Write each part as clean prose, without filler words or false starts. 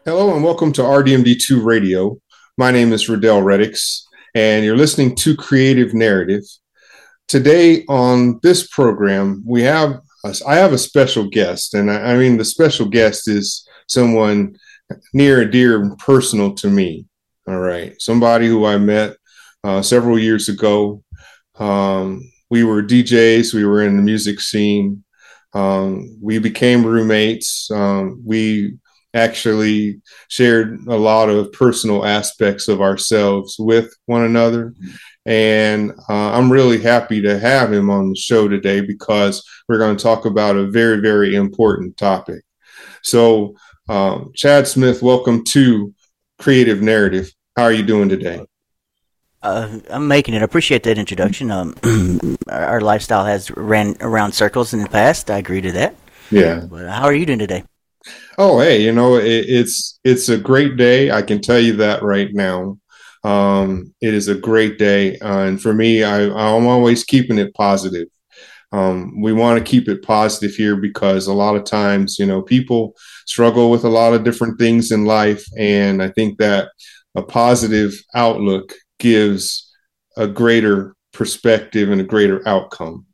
Hello and welcome to RDMD2 Radio. My name is Riddell Reddix, and you're listening to Creative Narrative. Today on this program, I have a special guest, and I mean the special guest is someone near and dear and personal to me. All right, somebody who I met several years ago. We were DJs. We were in the music scene. We became roommates. We actually shared a lot of personal aspects of ourselves with one another. And I'm really happy to have him on the show today because we're going to talk about a very, very important topic. So, Chad Smith, welcome to Creative Narrative. How are you doing today? I'm making it. I appreciate that introduction. Our lifestyle has ran around circles in the past. I agree to that. Yeah. But how are you doing today? Oh, hey, it's a great day. I can tell you that right now. It is a great day, and for me, I'm always keeping it positive. We want to keep it positive here because a lot of times, people struggle with a lot of different things in life, and I think that a positive outlook gives a greater perspective and a greater outcome.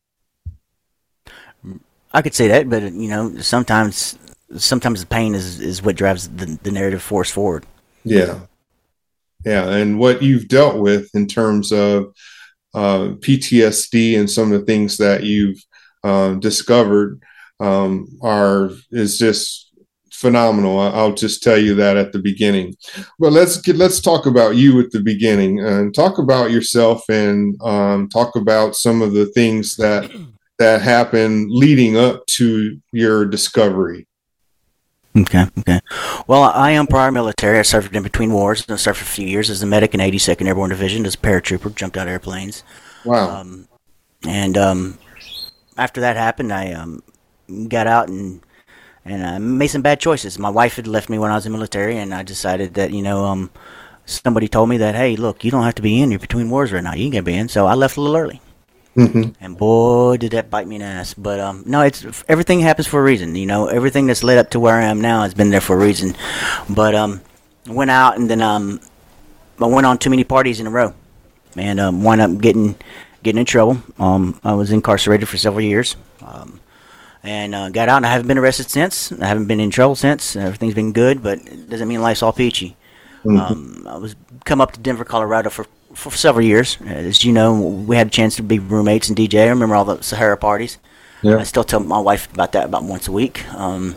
I could say that, but sometimes the pain is what drives the narrative force forward. Yeah. Yeah. And what you've dealt with in terms of PTSD and some of the things that you've discovered is just phenomenal. I'll just tell you that at the beginning. But let's talk about you at the beginning and talk about yourself and talk about some of the things that happened leading up to your discovery. Okay. Well, I am prior military. I served in between wars. I served for a few years as a medic in 82nd Airborne Division as a paratrooper, jumped out of airplanes. Wow. And after that happened, I got out and I made some bad choices. My wife had left me when I was in the military, and I decided that, somebody told me that, hey, look, you don't have to be in. You're between wars right now. You can be in. So I left a little early. Mm-hmm. And boy, did that bite me in the ass. But no, everything happens for a reason. Everything that's led up to where I am now has been there for a reason. But I went out and then I went on too many parties in a row, and wound up getting in trouble. I was incarcerated for several years, and got out. And I haven't been arrested since. I haven't been in trouble since. Everything's been good, but it doesn't mean life's all peachy. Mm-hmm. I was come up to Denver, Colorado for several years. As you know, we had a chance to be roommates and DJ. I remember all the Sahara parties. Yeah. I still tell my wife about that about once a week. And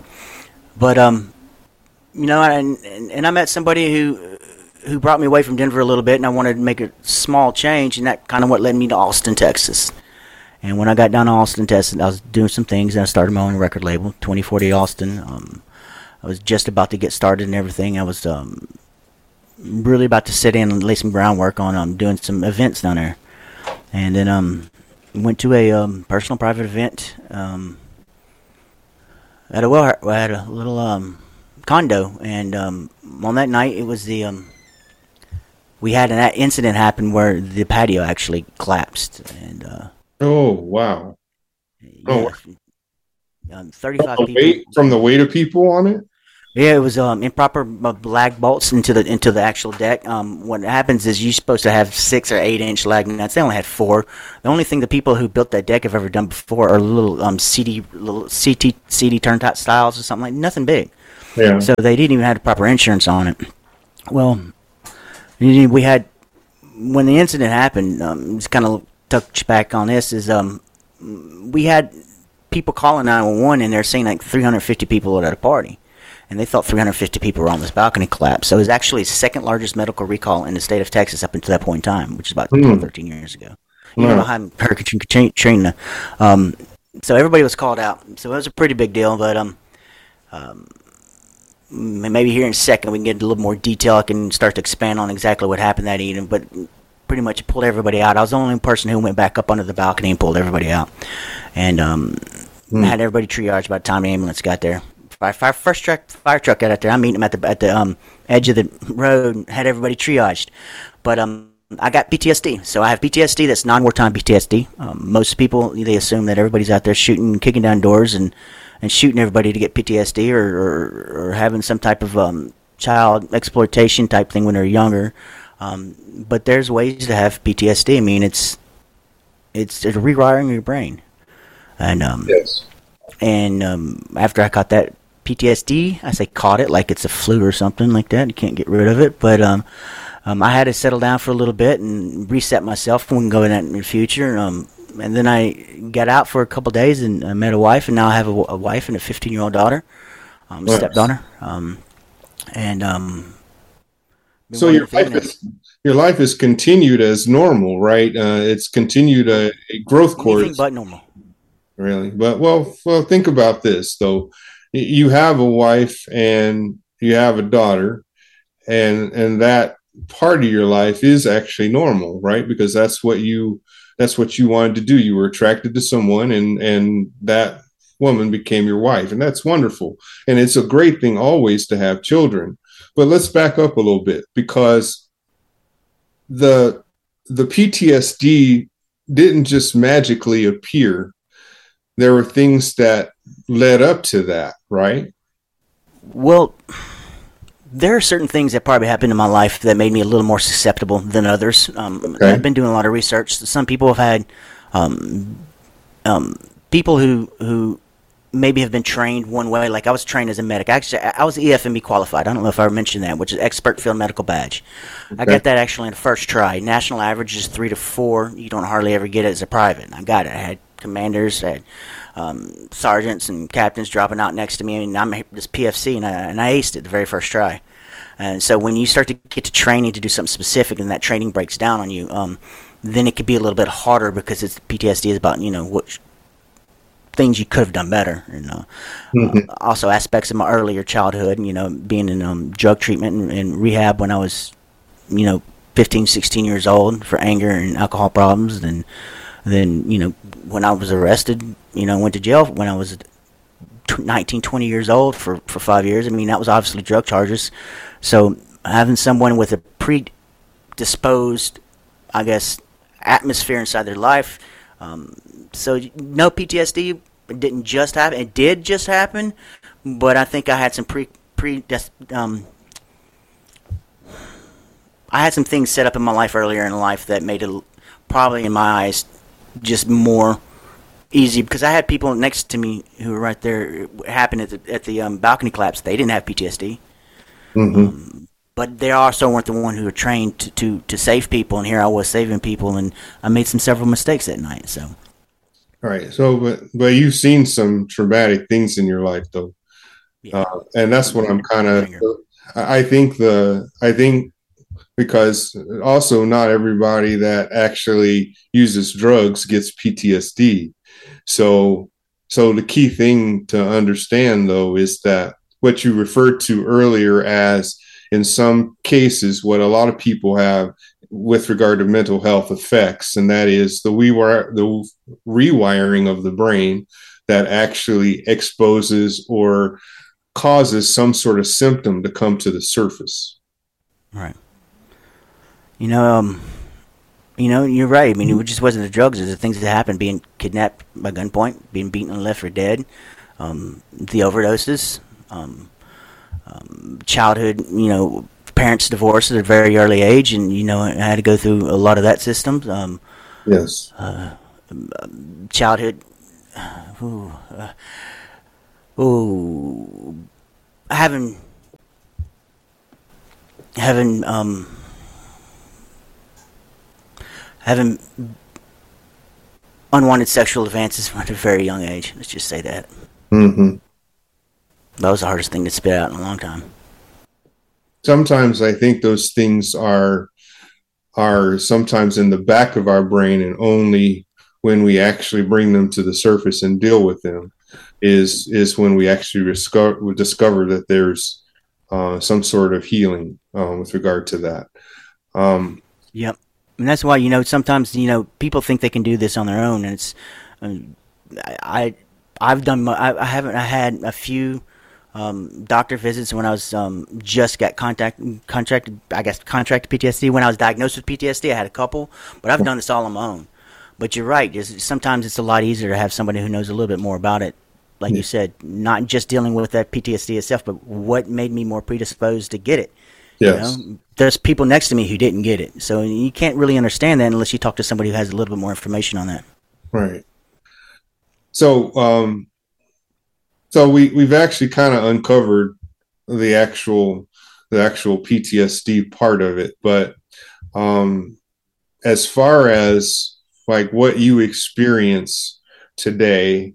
I met somebody who brought me away from Denver a little bit, and I wanted to make a small change, and that kind of what led me to Austin, Texas. And when I got down to Austin, Texas, I was doing some things, and I started my own record label, 2040 Austin. I was just about to get started and everything. I was really about to sit in and lay some groundwork on doing some events down there. And then went to a personal private event at a little condo. And on that night, it was we had an incident happen where the patio actually collapsed. And Oh, wow. yeah, Oh, 35 people. from the weight of people on it? Yeah, it was improper lag bolts into the actual deck. What happens is you're supposed to have 6 or 8 inch lag nuts. They only had 4. The only thing the people who built that deck have ever done before are little CD turntop styles or something, like nothing big. Yeah. So they didn't even have the proper insurance on it. Well, we had when the incident happened. Just kind of touch back on this is we had people calling 911 and they're saying like 350 people at a party. And they thought 350 people were on this balcony collapse. So it was actually the second largest medical recall in the state of Texas up until that point in time, which is about 12, 13 years ago. Even behind Hurricane Katrina. So everybody was called out. So it was a pretty big deal. But maybe here in a second we can get a little more detail. I can start to expand on exactly what happened that evening. But pretty much pulled everybody out. I was the only person who went back up under the balcony and pulled everybody out. And had everybody triaged by the time the ambulance got there. First fire truck got out there. I meet them at the edge of the road and had everybody triaged. But I got PTSD. So I have PTSD that's non-wartime PTSD. Most people, they assume that everybody's out there shooting, kicking down doors and shooting everybody to get PTSD or having some type of child exploitation type thing when they're younger. But there's ways to have PTSD. I mean, it's a rewiring your brain. And Yes. and after I caught that PTSD, I say caught it like it's a flu or something like that. You can't get rid of it. But I had to settle down for a little bit and reset myself. We can go in that in the future. And then I got out for a couple of days and I met a wife, and now I have a wife and a 15-year-old daughter, Nice. stepdaughter. And So your life is continued as normal, right? It's continued a growth anything course, but normal. really. But well, think about this though. You have a wife and you have a daughter, and that part of your life is actually normal, right? Because that's what you wanted to do. You were attracted to someone, and that woman became your wife, and that's wonderful. And it's a great thing always to have children. But let's back up a little bit, because the PTSD didn't just magically appear. There were things that led up to that, right? Well, there are certain things that probably happened in my life that made me a little more susceptible than others. Okay. I've been doing a lot of research. Some people have had people who maybe have been trained one way. Like I was trained as a medic. Actually, I was EFMB qualified. I don't know if I mentioned that, which is Expert Field Medical Badge. I got that actually in the first try. National average is 3 to 4. You don't hardly ever get it as a private. I got it. I had commanders, I had sergeants and captains dropping out next to me, and I'm this PFC, and I aced it the very first try. And so when you start to get to training to do something specific, and that training breaks down on you, then it could be a little bit harder, because it's PTSD is about what things you could have done better. Also aspects of my earlier childhood, being in drug treatment and rehab when I was 15, 16 years old for anger and alcohol problems, and then when I was arrested, went to jail when I was 19, 20 years old for 5 years. I mean, that was obviously drug charges. So having someone with a predisposed, I guess, atmosphere inside their life. So no PTSD. It didn't just happen. It did just happen, but I think I had some I had some things set up in my life earlier in life that made it probably, in my eyes, just more easy, because I had people next to me who were right there. It happened at the balcony collapse. They didn't have PTSD. But they also weren't the one who were trained to save people, and here I was saving people, and I made several mistakes that night. So, All right. So, but you've seen some traumatic things in your life, though, yeah. and that's what I'm kind of. I think because also not everybody that actually uses drugs gets PTSD. So the key thing to understand, though, is that what you referred to earlier as, in some cases, what a lot of people have with regard to mental health effects, and that is the rewiring of the brain that actually exposes or causes some sort of symptom to come to the surface. Right. You're right. I mean, it just wasn't the drugs. It was the things that happened: being kidnapped by gunpoint, being beaten and left for dead, the overdoses, childhood, parents divorced at a very early age, and I had to go through a lot of that system. Yes. Childhood. Having unwanted sexual advances at a very young age. Let's just say that. Mm-hmm. That was the hardest thing to spit out in a long time. Sometimes I think those things are sometimes in the back of our brain, and only when we actually bring them to the surface and deal with them is when we actually discover that there's some sort of healing with regard to that. Yep. And that's why, sometimes, people think they can do this on their own. And it's, I had a few doctor visits when I was just got contracted PTSD. When I was diagnosed with PTSD, I had a couple, but I've done this all on my own. But you're right. Sometimes it's a lot easier to have somebody who knows a little bit more about it like you said, not just dealing with that PTSD itself, but what made me more predisposed to get it. Yes. You know, there's people next to me who didn't get it, so you can't really understand that unless you talk to somebody who has a little bit more information on that. Right. So, we've actually kind of uncovered the actual PTSD part of it, but as far as like what you experience today,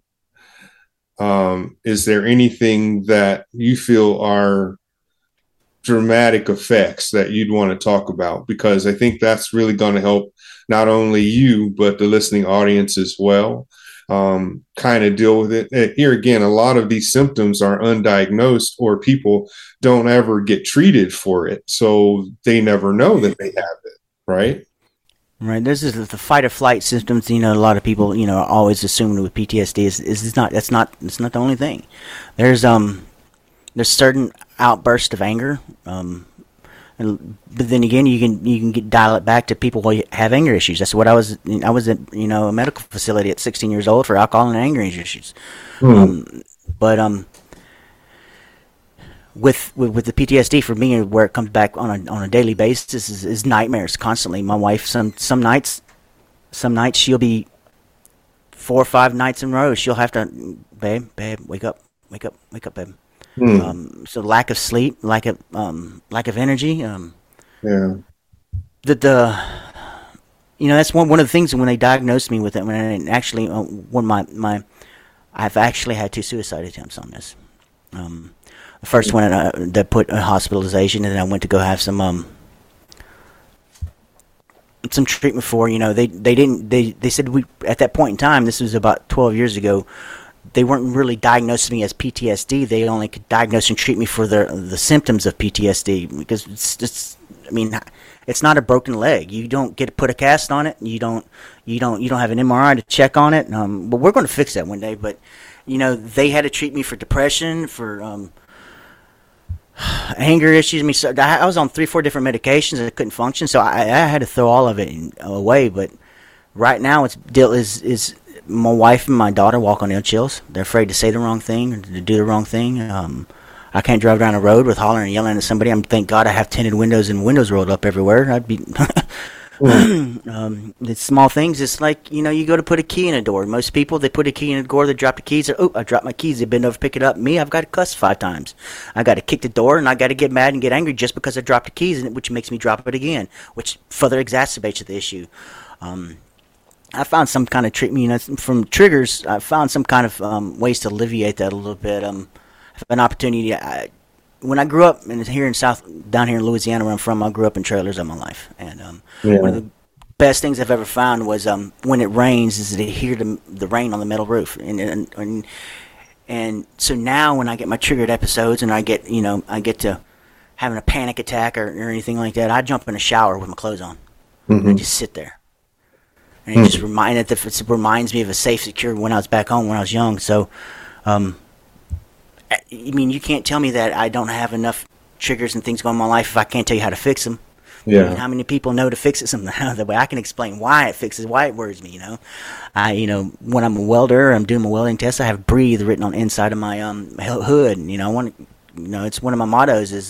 is there anything that you feel are dramatic effects that you'd want to talk about? Because I think that's really going to help not only you, but the listening audience as well, kind of deal with it. And here again, a lot of these symptoms are undiagnosed, or people don't ever get treated for it. So they never know that they have it, right? Right. This is the fight or flight symptoms. You know, a lot of people, you know, always assume with PTSD is not. It's not the only thing. There's certain outbursts of anger. But then again, you can dial it back to people who have anger issues. That's what I was at, you know, a medical facility at 16 years old for alcohol and anger issues. With the PTSD, for me, where it comes back on a daily basis is nightmares constantly. My wife, some nights she'll be 4 or 5 nights in a row. She'll have to, babe, wake up, babe. So lack of sleep, lack of energy. You know, that's one of the things when they diagnosed me with it. When actually, I've actually had 2 suicide attempts on this. The first one that put a hospitalization, and then I went to go have some treatment for. You know, they said at that point in time, this was about 12 years ago. They weren't really diagnosing me as PTSD. They only could diagnose and treat me for the symptoms of PTSD, because it's not a broken leg. You don't get to put a cast on it. You don't have an MRI to check on it. But we're going to fix that one day. But you know, they had to treat me for depression, for anger issues. I was on 3-4 different medications. I couldn't function, so I had to throw all of it away. But right now, it's my wife and my daughter walk on ill chills. They're afraid to say the wrong thing or to do the wrong thing. I can't drive down the road with hollering and yelling at somebody. Thank God I have tinted windows and windows rolled up everywhere. I'd be. It's small things. It's like, you know, you go to put a key in a door. Most people, they put a key in a door, they drop the keys. Oh, I dropped my keys. They bend over, pick it up. Me, I've got to cuss 5 times. I got to kick the door, and I got to get mad and get angry just because I dropped the keys, which makes me drop it again, which further exacerbates the issue. I found some kind of treatment, you know, from triggers. I found some kind of ways to alleviate that a little bit. An opportunity. When I grew up down here in Louisiana, where I'm from, I grew up in trailers all my life, and one of the best things I've ever found was when it rains, is to hear the rain on the metal roof, and so now when I get my triggered episodes and I get to having a panic attack or anything like that, I jump in a shower with my clothes on, and I just sit there. And it just reminds me of a safe, secure when I was back home when I was young. So, you can't tell me that I don't have enough triggers and things going on in my life if I can't tell you how to fix them. Yeah. How many people know to fix it somehow? That way I can explain why it worries me, you know. When I'm a welder, I'm doing my welding test, I have breathe written on the inside of my hood. And, it's one of my mottos is,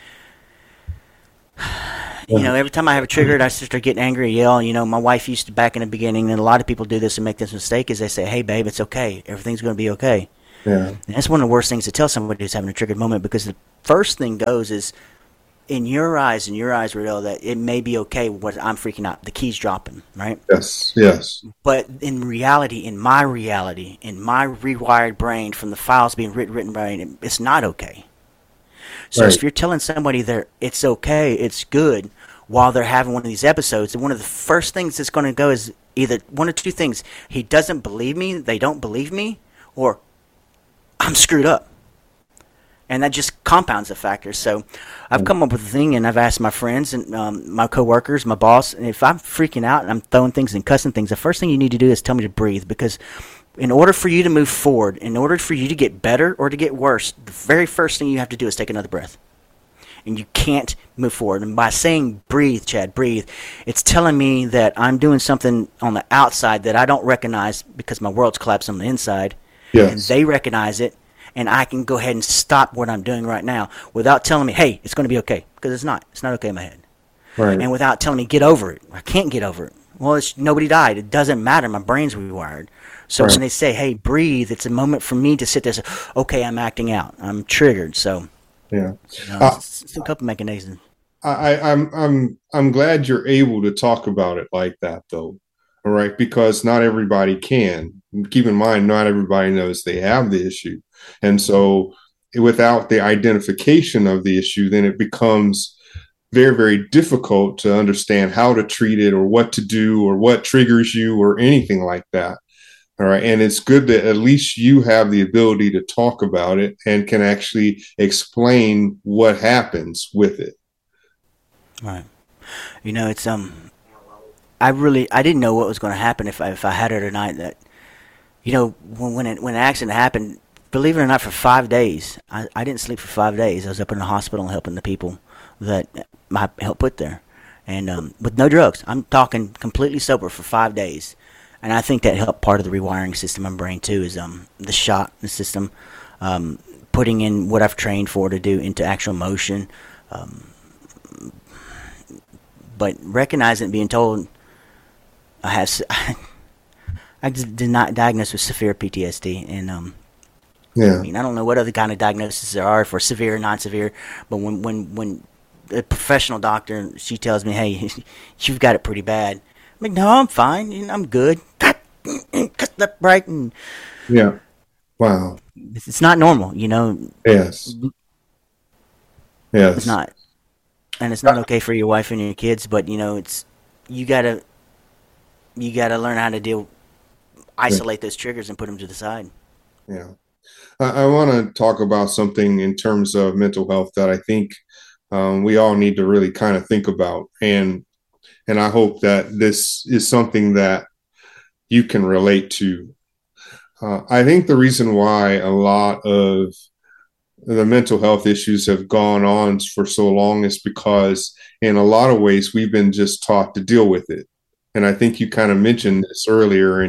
every time I have a trigger, I start getting angry, yell. You know, my wife used to, back in the beginning, and a lot of people do this and make this mistake, is they say, hey, babe, it's okay. Everything's going to be okay. Yeah. And that's one of the worst things to tell somebody who's having a triggered moment, because the first thing goes is, in your eyes, Riddell, that it may be okay what I'm freaking out. The key's dropping, right? Yes. But in reality, in my rewired brain from the files being written brain, it's not okay. So if you're telling somebody it's okay, it's good, while they're having one of these episodes, one of the first things that's going to go is either one of 2 things. He doesn't believe me, they don't believe me, or I'm screwed up. And that just compounds the factor. So I've come up with a thing, and I've asked my friends and my coworkers, my boss, and if I'm freaking out and I'm throwing things and cussing things, the first thing you need to do is tell me to breathe, because in order for you to move forward, in order for you to get better or to get worse, the very first thing you have to do is take another breath. And you can't move forward. And by saying breathe, Chad, breathe, it's telling me that I'm doing something on the outside that I don't recognize because my world's collapsed on the inside. and Yes. they recognize it, and I can go ahead and stop what I'm doing right now without telling me, hey, it's going to be okay, because it's not. It's not okay in my head. Right. And without telling me, get over it. I can't get over it. Well, nobody died. It doesn't matter. My brain's rewired. So Right. when they say, hey, breathe, it's a moment for me to sit there and say, okay, I'm acting out. I'm triggered. So, Yeah. it's a couple mechanisms. I'm glad you're able to talk about it like that, though. All right, because not everybody can. Keep in mind, not everybody knows they have the issue, and so without the identification of the issue, then it becomes very, very difficult to understand how to treat it or what to do or what triggers you or anything like that. All right. And it's good that at least you have the ability to talk about it and can actually explain what happens with it. Right. It's I didn't know what was going to happen if I had it or not. That when an accident happened, believe it or not, for 5 days I didn't sleep for 5 days. I was up in the hospital helping the people that I helped put there, and with no drugs. I'm talking completely sober for 5 days, and I think that helped part of the rewiring system in my brain too. Is the shot in the system, putting in what I've trained for to do into actual motion. But recognizing and being told I just did not diagnosed with severe PTSD, and Yeah. I mean, I don't know what other kind of diagnoses there are for severe or non-severe, but when a professional doctor, she tells me, hey, you've got it pretty bad. I'm like, no, I'm fine. I'm good. Cut that right, and Yeah. Wow. it's not normal. Yes. It's Yes. not, and it's not okay for your wife and your kids. But it's you gotta learn how to isolate those triggers and put them to the side. Yeah. I want to talk about something in terms of mental health that I think we all need to really kind of think about, and I hope that this is something that you can relate to. I think the reason why a lot of the mental health issues have gone on for so long is because, in a lot of ways, we've been just taught to deal with it. And I think you kind of mentioned this earlier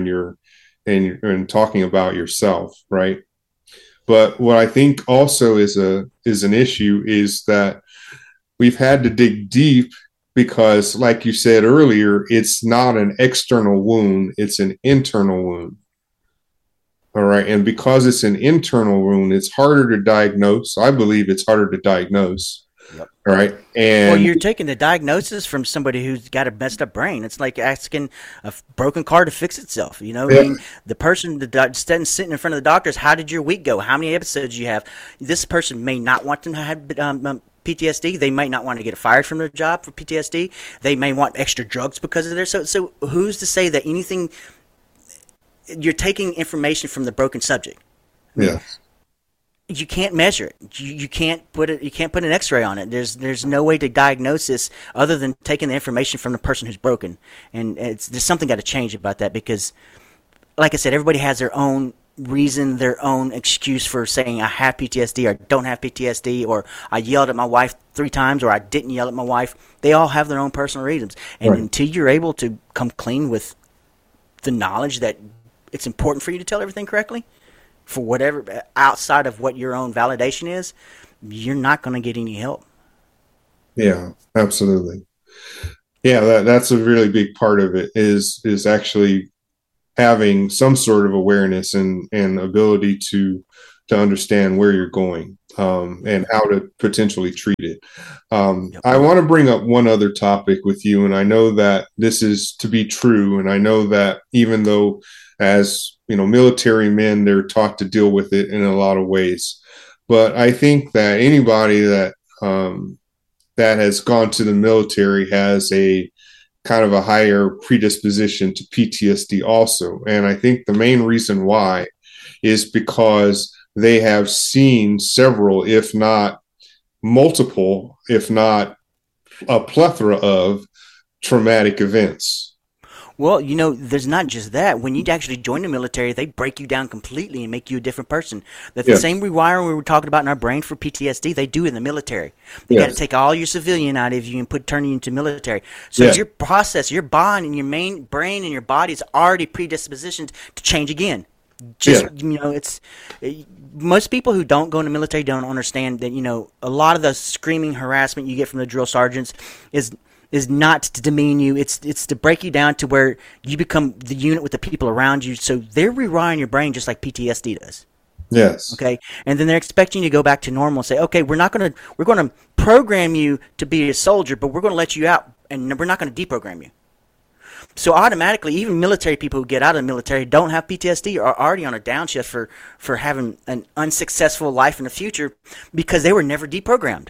in talking about yourself, right? But what I think also is an issue is that we've had to dig deep because, like you said earlier, it's not an external wound, it's an internal wound. All right. And because it's an internal wound, it's harder to diagnose. I believe it's harder to diagnose. Yep. All right. Well, And you're taking the diagnosis from somebody who's got a messed up brain. It's like asking a broken car to fix itself. I mean, the person sitting in front of the doctors, how did your week go? How many episodes you have? This person may not want to have PTSD. They might not want to get fired from their job for PTSD. They may want extra drugs because of their. So who's to say that anything? You're taking information from the broken subject. yes. You can't measure it. You can't put it. You can't put an X-ray on it. There's no way to diagnose this other than taking the information from the person who's broken. And there's something got to change about that because, like I said, everybody has their own reason, their own excuse for saying I have PTSD or don't have PTSD, or I yelled at my wife 3 times or I didn't yell at my wife. They all have their own personal reasons. And until you're able to come clean with the knowledge that it's important for you to tell everything correctly, for whatever outside of what your own validation is, you're not going to get any help. Yeah, absolutely. Yeah, that's a really big part of it is actually having some sort of awareness and ability to understand where you're going and how to potentially treat it. I want to bring up one other topic with you, and I know that this is to be true, and I know that even though as military men, they're taught to deal with it in a lot of ways. But I think that anybody that that has gone to the military has a kind of a higher predisposition to PTSD also. And I think the main reason why is because they have seen several, if not multiple, if not a plethora of traumatic events. Well, there's not just that. When you actually join the military, they break you down completely and make you a different person. That's the same rewiring we were talking about in our brain for PTSD. They do in the military. They got to take all your civilian out of you and turn you into military. So your process, your bond, and your main brain and your body is already predispositioned to change again. Just, it's most people who don't go in the military don't understand that, a lot of the screaming harassment you get from the drill sergeants is not to demean you. It's to break you down to where you become the unit with the people around you. So they're rewiring your brain just like PTSD does. Yes. Okay. And then they're expecting you to go back to normal and say, okay, we're going to program you to be a soldier, but we're going to let you out and we're not going to deprogram you. So automatically, even military people who get out of the military don't have PTSD or are already on a downshift for having an unsuccessful life in the future because they were never deprogrammed.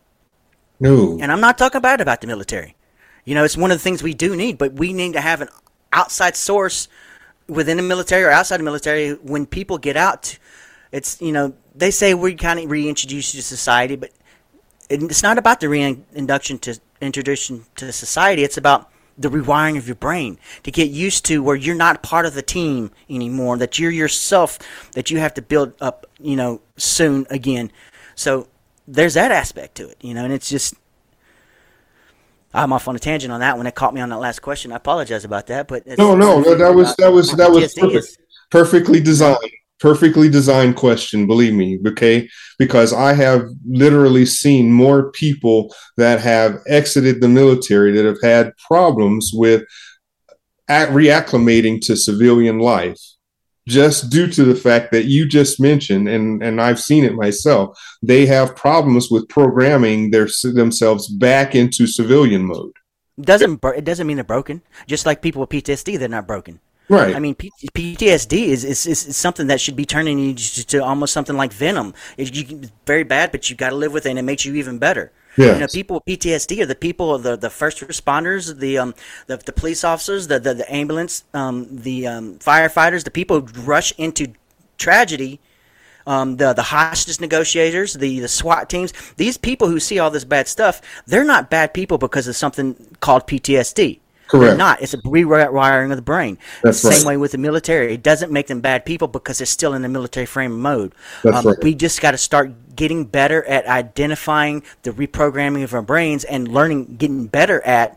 No. And I'm not talking bad about the military. It's one of the things we do need, but we need to have an outside source within the military or outside the military when people get out. It's, they say we kind of reintroduce you to society, but it's not about the reintroduction to society. It's about the rewiring of your brain to get used to where you're not part of the team anymore, that you're yourself, that you have to build up, soon again. So there's that aspect to it, and it's just, I'm off on a tangent on that one. It caught me on that last question. I apologize about that, but no, that was perfect. Perfectly designed question, believe me, okay? Because I have literally seen more people that have exited the military that have had problems with reacclimating to civilian life, just due to the fact that you just mentioned, and I've seen it myself, they have problems with programming themselves back into civilian mode. It doesn't mean they're broken. Just like people with PTSD, they're not broken. Right. I mean, PTSD is something that should be turning you to almost something like venom. It's very bad, but you got to live with it, and it makes you even better. Yes. People with PTSD are the people, the first responders, the police officers, the ambulance, the firefighters, the people who rush into tragedy, the hostage negotiators, the SWAT teams. These people who see all this bad stuff, they're not bad people because of something called PTSD. Correct. They're not. It's a rewiring of the brain. That's right. Same way with the military. It doesn't make them bad people because they're still in the military frame mode. That's right. We just got to start getting better at identifying the reprogramming of our brains and getting better at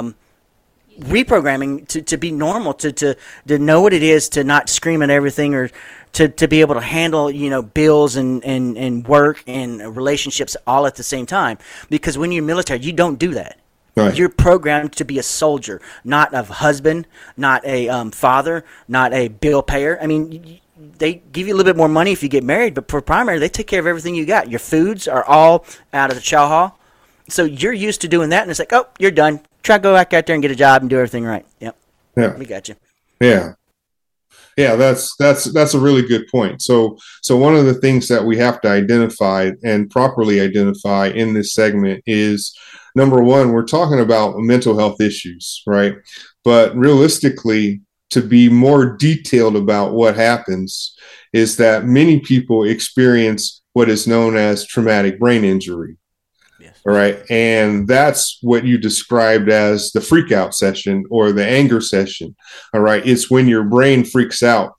reprogramming to be normal, to know what it is to not scream at everything, or to be able to handle bills and work and relationships all at the same time. Because when you're military, you don't do that. Right. You're programmed to be a soldier, not a husband, not a father, not a bill payer. I mean, they give you a little bit more money if you get married, but for primary, they take care of everything you got. Your foods are all out of the chow hall. So you're used to doing that, and it's like, oh, you're done. Try to go back out there and get a job and do everything right. Yep. Yeah. We got you. Yeah. Yeah, that's a really good point. So one of the things that we have to identify and properly identify in this segment is, number one, we're talking about mental health issues, right? But realistically, to be more detailed about what happens is that many people experience what is known as traumatic brain injury. Yes. All right. And that's what you described as the freak out session or the anger session. All right. It's when your brain freaks out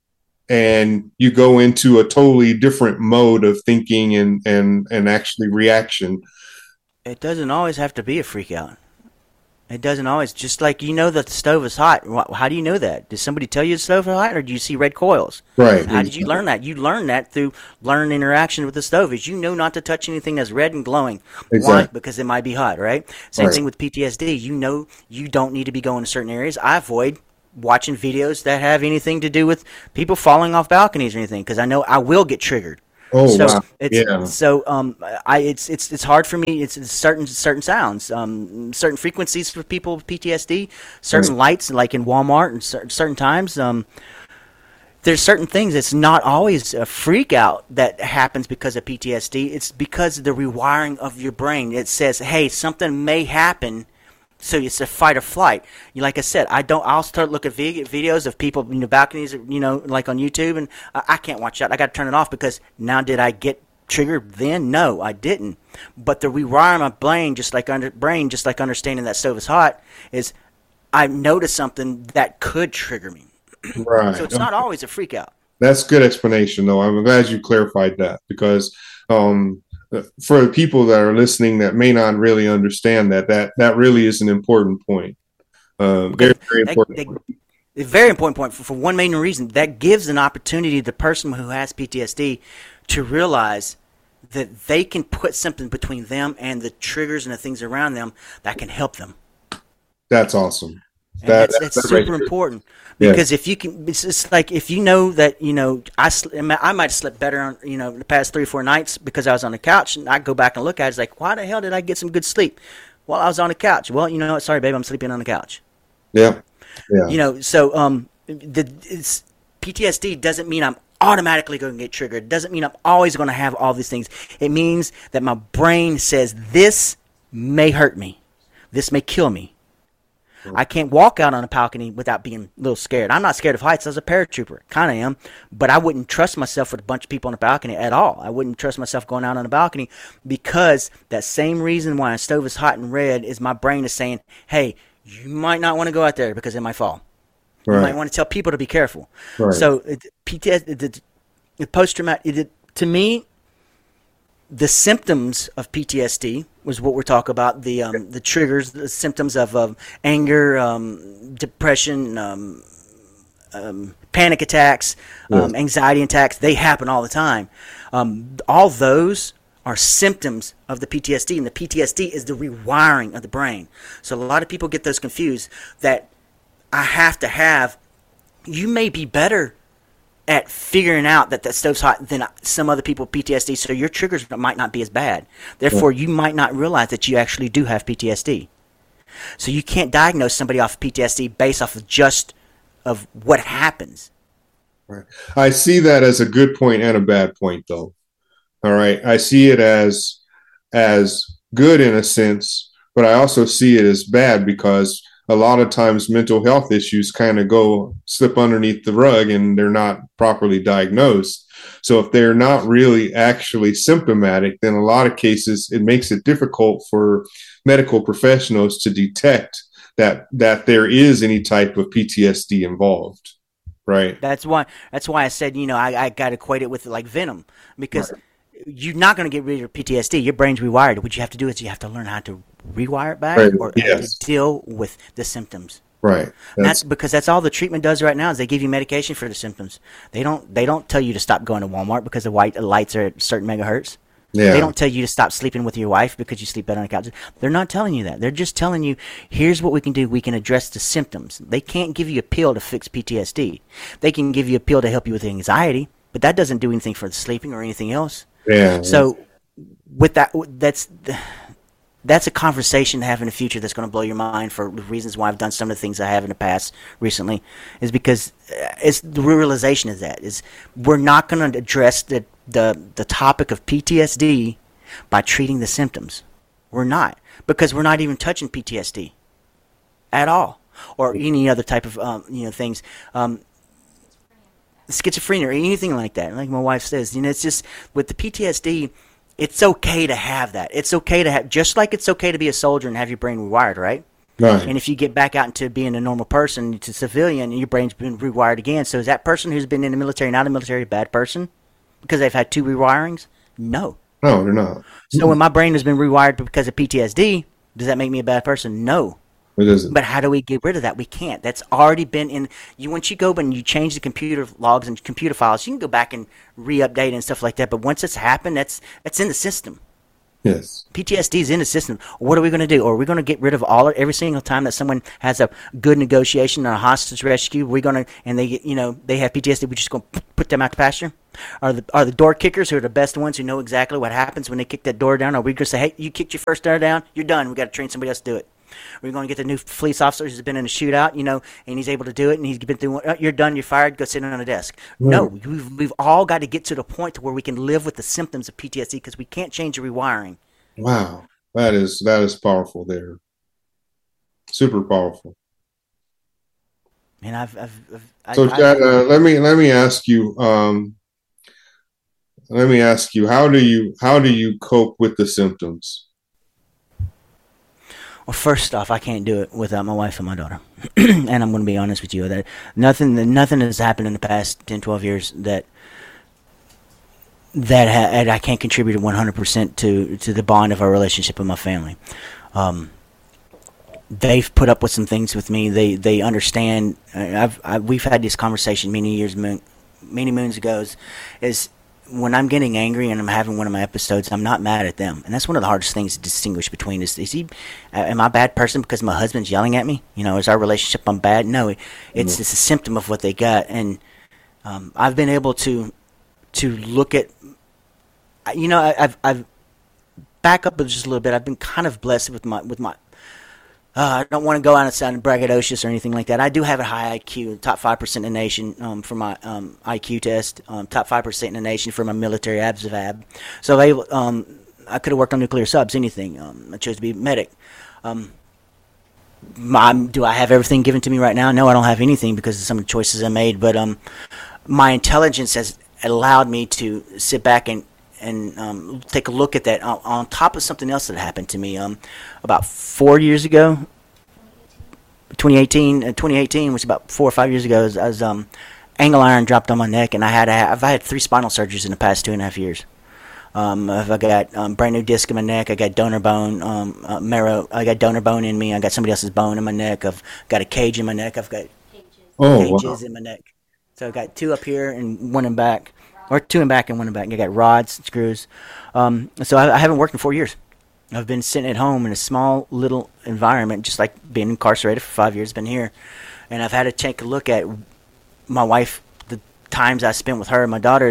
and you go into a totally different mode of thinking and actually reaction. It doesn't always have to be a freak out. It doesn't always. Just like that the stove is hot. How do you know that? Did somebody tell you the stove is hot, or do you see red coils? Right. How did you learn that? You learn that through learned interaction with the stove. Is not to touch anything that's red and glowing. Exactly. Why? Because it might be hot, right? Same Right. thing with PTSD. You don't need to be going to certain areas. I avoid watching videos that have anything to do with people falling off balconies or anything, because I know I will get triggered. Oh, So wow. it's hard for me. It's certain sounds, certain frequencies for people with PTSD, certain lights, like in Walmart, and certain times. There's certain things. It's not always a freak out that happens because of PTSD. It's because of the rewiring of your brain. It says, "Hey, something may happen." So it's a fight or flight. Like I said, I'll start looking at videos of people in the balconies, like on YouTube, and I can't watch that. I got to turn it off because now did I get triggered then? No, I didn't. But the rewiring my brain, just like understanding that stove is hot, is I noticed something that could trigger me. Right. So it's not always a freak out. That's good explanation, though. I'm glad you clarified that, because for the people that are listening that may not really understand that really is an important point. Very, very important point. A very important point for one main reason. That gives an opportunity to the person who has PTSD to realize that they can put something between them and the triggers and the things around them that can help them. That's awesome. And that's super important, because if you can, it's like if you know that, I might have slept better on, the past 3 or 4 nights because I was on the couch, and I go back and look at it, it's like, why the hell did I get some good sleep? Well, I was on the couch. Well, sorry, babe, I'm sleeping on the couch. Yeah. So PTSD doesn't mean I'm automatically going to get triggered. It doesn't mean I'm always going to have all these things. It means that my brain says this may hurt me. This may kill me. I can't walk out on a balcony without being a little scared. I'm not scared of heights. I was a paratrooper. Kind of am. But I wouldn't trust myself with a bunch of people on the balcony at all. I wouldn't trust myself going out on the balcony, because that same reason why a stove is hot and red is my brain is saying, hey, you might not want to go out there because it might fall. Right. You might want to tell people to be careful. Right. So PTSD, the post-traumatic, to me, the symptoms of PTSD was what we're talking about. The triggers, the symptoms of anger, depression, panic attacks, anxiety attacks. They happen all the time. All those are symptoms of the PTSD, and the PTSD is the rewiring of the brain. So a lot of people get those confused, that I have to have. You may be better at figuring out that stove's hot than some other people with PTSD, so your triggers might not be as bad. Therefore, you might not realize that you actually do have PTSD. So you can't diagnose somebody off of PTSD based off of just of what happens. Right. I see that as a good point and a bad point, though. All right. I see it as good in a sense, but I also see it as bad because a lot of times mental health issues kind of slip underneath the rug and they're not properly diagnosed. So if they're not really actually symptomatic, then a lot of cases it makes it difficult for medical professionals to detect that there is any type of PTSD involved. Right. That's why I said, I got to equate it with like venom, because you're not going to get rid of your PTSD. Your brain's rewired. What you have to do is you have to learn how to rewire it back, or to deal with the symptoms. Right. That's because that's all the treatment does right now, is they give you medication for the symptoms. They don't tell you to stop going to Walmart because the white lights are at certain megahertz. Yeah. They don't tell you to stop sleeping with your wife because you sleep better on the couch. They're not telling you that. They're just telling you, here's what we can do. We can address the symptoms. They can't give you a pill to fix PTSD. They can give you a pill to help you with anxiety, but that doesn't do anything for the sleeping or anything else. Yeah. So with that's a conversation to have in the future that's going to blow your mind, for the reasons why I've done some of the things I have in the past recently, is because it's the realization is we're not going to address the topic of PTSD by treating the symptoms. We're not, because we're not even touching PTSD at all, or any other type of things. Schizophrenia or anything like that. Like my wife says, it's just with the PTSD, it's okay to have that. It's okay to have, just like it's okay to be a soldier and have your brain rewired, right? Right. And if you get back out into being a normal person, to civilian, and your brain's been rewired again. So is that person who's been in the military, not in the military, a bad person because they've had 2 rewirings? No. No, they're not. So when my brain has been rewired because of PTSD, does that make me a bad person? No. It isn't. But how do we get rid of that? We can't. That's already been in you. Once you go and you change the computer logs and computer files, you can go back and re-update and stuff like that. But once it's happened, that's in the system. Yes. PTSD is in the system. What are we going to do? Are we going to get rid of every single time that someone has a good negotiation or a hostage rescue? We're going to, and they get, they have PTSD. We're just going to put them out to pasture. Are the door kickers, who are the best ones, who know exactly what happens when they kick that door down? Are we going to say, hey, you kicked your first door down, you're done. We got to train somebody else to do it. We're going to get the new police officer who's been in a shootout, and he's able to do it, and he's been through. You're done. You're fired. Go sit on a desk. No, we've all got to get to the point to where we can live with the symptoms of PTSD, because we can't change the rewiring. Wow, that is powerful. There, super powerful. And Chad, let me ask you. How do you cope with the symptoms? Well, first off, I can't do it without my wife and my daughter. And I'm going to be honest with you, that nothing has happened in the past 10, 12 years that I can't contribute 100% to the bond of our relationship with my family. they've put up with some things with me. They understand. We've had this conversation many moons ago. Is when I'm getting angry and I'm having one of my episodes, I'm not mad at them, and that's one of the hardest things to distinguish between. Am I a bad person because my husband's yelling at me? Is our relationship I'm bad? No, it's a symptom of what they got, and I've been able to look at. I've back up just a little bit. I've been kind of blessed with my. I don't want to go out and sound braggadocious or anything like that. I do have a high IQ, top 5% in the nation for my IQ test, top 5% in the nation for my military ABSVAB. So I could have worked on nuclear subs, anything. I chose to be a medic. Do I have everything given to me right now? No, I don't have anything because of some of the choices I made. But my intelligence has allowed me to sit back and take a look at that on top of something else that happened to me about 4 years ago. 2018 was about 4 or 5 years ago. I was angle iron dropped on my neck, and I've had 3 spinal surgeries in the past 2.5 years. I've got brand new disc in my neck. I got donor bone marrow. I got donor bone in me. I got somebody else's bone in my neck. I've got a cage in my neck. I've got cages in my neck. So I've got 2 up here and 1 in back. Or 2 in back and 1 in back. I got rods and screws. So I haven't worked in 4 years. I've been sitting at home in a small little environment, just like being incarcerated for 5 years. Been here, and I've had to take a look at my wife. The times I spent with her, my daughter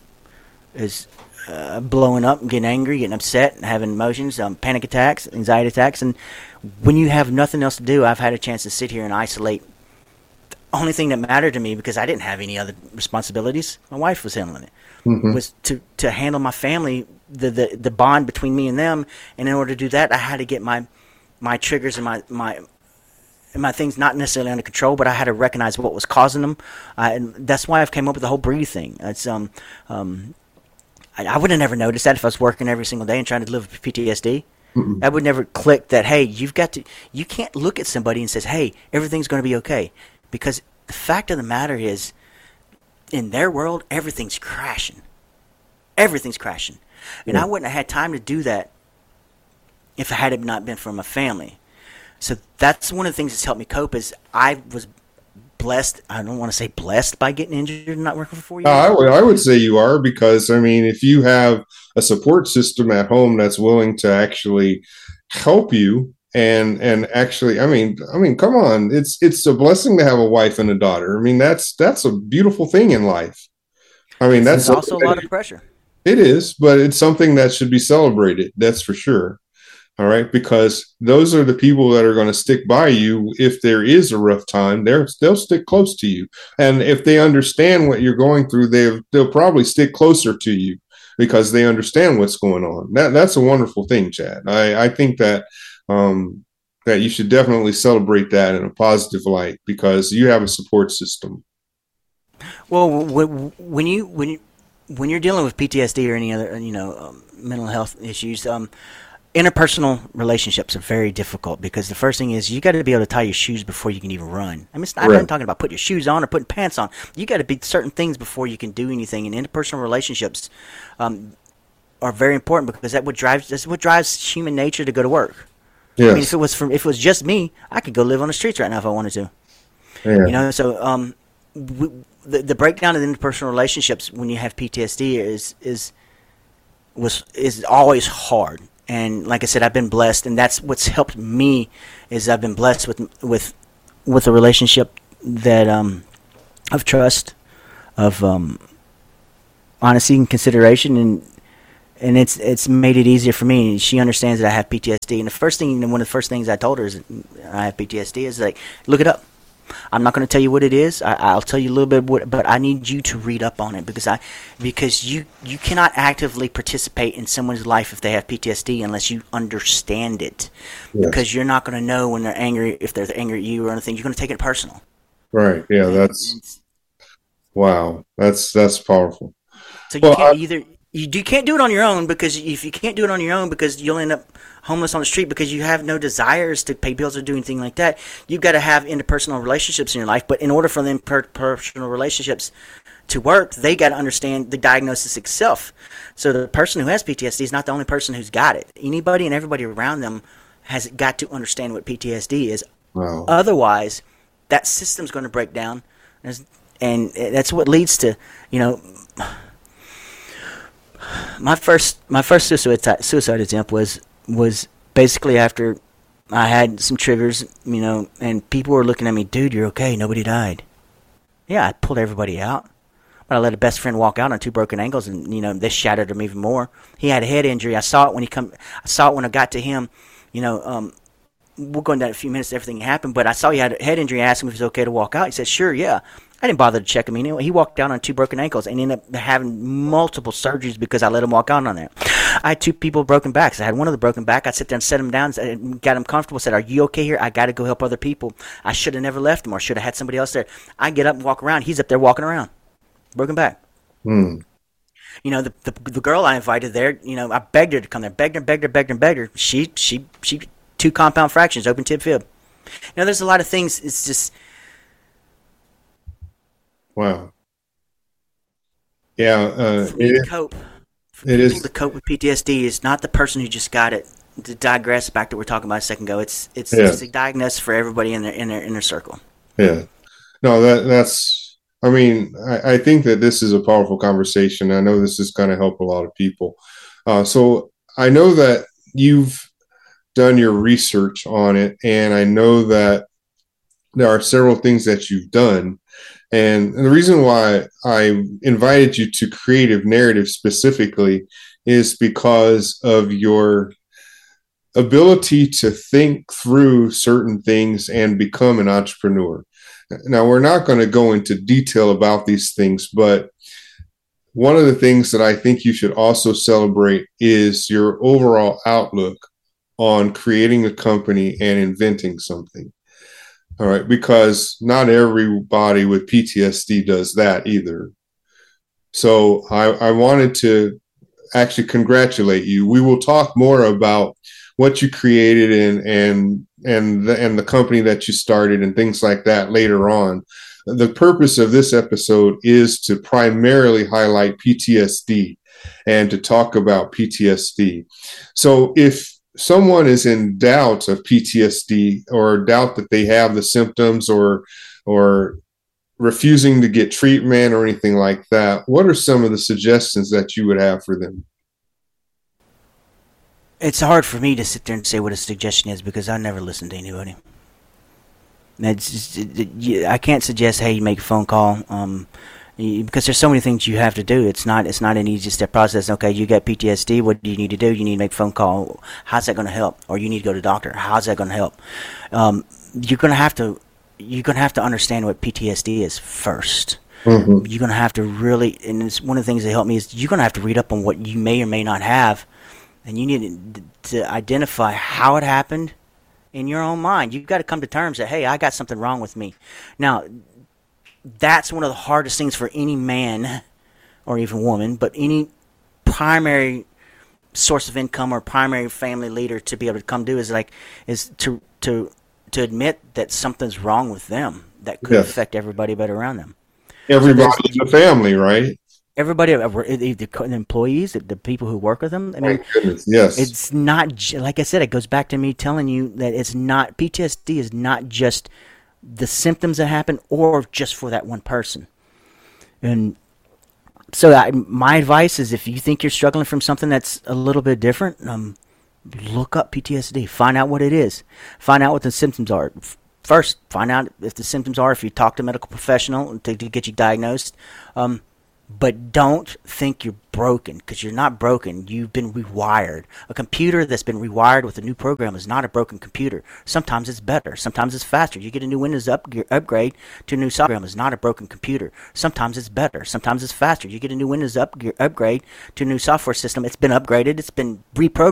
is blowing up, getting angry, getting upset, having emotions, panic attacks, anxiety attacks. And when you have nothing else to do, I've had a chance to sit here and isolate. Only thing that mattered to me, because I didn't have any other responsibilities, my wife was handling it, was to handle my family, the bond between me and them. And in order to do that, I had to get my triggers and my things not necessarily under control, but I had to recognize what was causing them. And that's why I've came up with the whole breathe thing. It's I would have never noticed that if I was working every single day and trying to live with PTSD. I would never click that, hey, you can't look at somebody and says, hey, everything's going to be okay. Because the fact of the matter is, in their world, everything's crashing. Everything's crashing. And I wouldn't have had time to do that if it had not been for my family. So that's one of the things that's helped me cope is I was blessed. I don't want to say blessed by getting injured and not working for 4 years. I would say you are, because, if you have a support system at home that's willing to actually help you, and actually, come on, it's a blessing to have a wife and a daughter. That's a beautiful thing in life. That's also a lot of pressure. It is, but it's something that should be celebrated. That's for sure. All right, because those are the people that are going to stick by you if there is a rough time. They'll stick close to you, and if they understand what you're going through, they'll probably stick closer to you because they understand what's going on. That's a wonderful thing, Chad. I think that. That you should definitely celebrate that in a positive light because you have a support system. Well, when you're dealing with PTSD or any other mental health issues, interpersonal relationships are very difficult because the first thing is you got to be able to tie your shoes before you can even run. I'm not talking about putting your shoes on or putting pants on. You got to be certain things before you can do anything. And interpersonal relationships are very important because that's what drives human nature to go to work. Yes. If it was just me, I could go live on the streets right now if I wanted to. Yeah. So the breakdown of the interpersonal relationships when you have PTSD is always hard. And like I said, I've been blessed, and that's what's helped me is I've been blessed with a relationship that of trust, of honesty and consideration, and it's made it easier for me. She understands that I have PTSD, and one of the first things I told her is I have PTSD is like, look it up. I'm not going to tell you what it is. I'll tell you a little bit, but I need you to read up on it because you cannot actively participate in someone's life if they have PTSD unless you understand it. Yes. Because you're not going to know when they're angry, if they're angry at you or anything. You're going to take it personal. Right. Yeah. Wow. That's powerful. So you can't you can't do it on your own, because if you can't do it on your own, because you'll end up homeless on the street because you have no desires to pay bills or do anything like that. You've got to have interpersonal relationships in your life, but in order for them personal relationships to work, they got to understand the diagnosis itself. So the person who has PTSD is not the only person who's got it. Anybody and everybody around them has got to understand what PTSD is. Wow. Otherwise, that system's going to break down, and that's what leads to, my first suicide attempt was basically after I had some triggers, and people were looking at me, dude, you're okay, nobody died. Yeah, I pulled everybody out. But I let a best friend walk out on 2 broken ankles, and this shattered him even more. He had a head injury. I saw it when I got to him. We'll go into that in a few minutes. Everything happened, but I saw he had a head injury. I asked him if it was okay to walk out. He said, "Sure, yeah." I didn't bother to check him. He walked out on 2 broken ankles and ended up having multiple surgeries because I let him walk out on there. I had 2 people with broken backs. I had one of the broken back. I sit there and set him down, and got him comfortable. Said, "Are you okay here? I got to go help other people." I should have never left him, or should have had somebody else there. I get up and walk around. He's up there walking around, broken back. The girl I invited there, I begged her to come there, begged her. She 2 compound fractures, open tib fib. There's a lot of things. It's just, wow. Yeah, for me to cope. It is to cope with PTSD is not the person who just got it. To digress back to what we were talking about a second ago, it's a diagnosis for everybody in their circle. Yeah, no, that's. I mean, I think that this is a powerful conversation. I know this is going to help a lot of people. So I know that you've done your research on it, and I know that there are several things that you've done. And the reason why I invited you to Creative Narrative specifically is because of your ability to think through certain things and become an entrepreneur. Now, we're not going to go into detail about these things, but one of the things that I think you should also celebrate is your overall outlook on creating a company and inventing something. All right, because not everybody with PTSD does that either. So I wanted to actually congratulate you. We will talk more about what you created and the company that you started and things like that later on. The purpose of this episode is to primarily highlight PTSD and to talk about PTSD. So if someone is in doubt of PTSD or doubt that they have the symptoms or refusing to get treatment or anything like that, what are some of the suggestions that you would have for them? It's hard for me to sit there and say what a suggestion is because I never listen to anybody. I can't suggest, hey, you make a phone call, because there's so many things you have to do. It's not an easy step process. Okay, you got PTSD. What do you need to do? You need to make a phone call. How's that going to help? Or you need to go to the doctor. How's that going to help? You're going to have to understand what PTSD is first. Mm-hmm. You're going to have to really, and it's one of the things that helped me is you're going to have to read up on what you may or may not have. And you need to identify how it happened in your own mind. You've got to come to terms that, hey, I got something wrong with me. Now, that's one of the hardest things for any man or even woman, but any primary source of income or primary family leader to be able to come do is to admit that something's wrong with them that could affect everybody but around them. Everybody in the family, right? Everybody, the employees, the people who work with them. I mean, yes. It's not, like I said, it goes back to me telling you that it's not, PTSD is not just the symptoms that happen or just for that one person. And so my advice is if you think you're struggling from something that's a little bit different, look up PTSD. Find out what it is. Find out what the symptoms are. First, find out if the symptoms are, if you talk to a medical professional to get you diagnosed. But don't think you're broken, because you're not broken. You've been rewired. A computer that's been rewired with a new program is not a broken computer. Sometimes it's better. Sometimes it's faster. You get a new Windows upgrade to a new software program is not a broken computer. Sometimes it's better. Sometimes it's faster. You get a new Windows upgrade to a new software system. It's been upgraded. It's been reprogrammed.